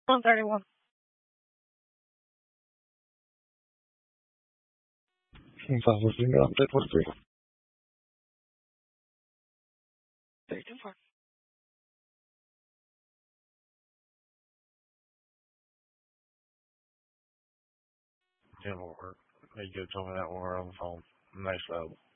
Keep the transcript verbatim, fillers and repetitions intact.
one thirty-one. five oh three, I'm dead twenty-three. three two four. Ten will work. They go tell me that when we're on the phone. Next level.